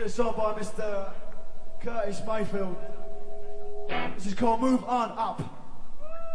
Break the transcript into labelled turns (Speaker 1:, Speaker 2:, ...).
Speaker 1: This is a song by Mr. Curtis Mayfield. This is called Move On Up.